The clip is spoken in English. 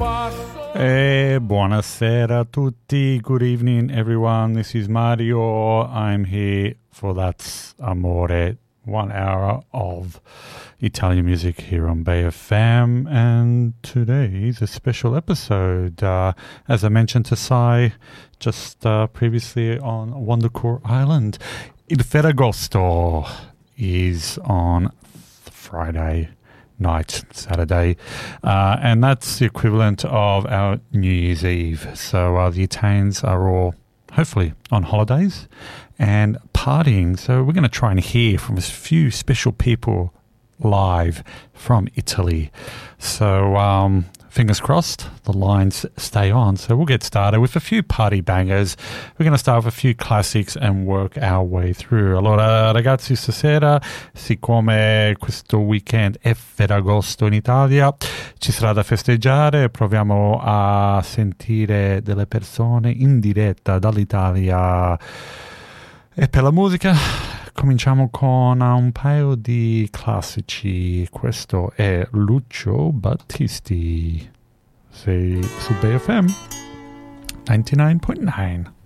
Buonasera a tutti. Good evening, everyone. This is Mario. I'm here for That's Amore, 1 hour of Italian music here on Bay FM. And today is a special episode. As I mentioned to Sai just previously on Wondercore Island, Il Ferragosto is on Friday night, Saturday, and that's the equivalent of our New Year's Eve. So the Italians are all hopefully on holidays and partying. So we're going to try and hear from a few special people live from Italy. So fingers crossed the lines stay on. So we'll get started with a few party bangers. We're going to start with a few classics and work our way through. Allora ragazzi, stasera, siccome questo weekend è Ferragosto in Italia, ci sarà da festeggiare, proviamo a sentire delle persone in diretta dall'Italia. E per la musica cominciamo con un paio di classici. Questo è Lucio Battisti. Sei su BFM 99.9.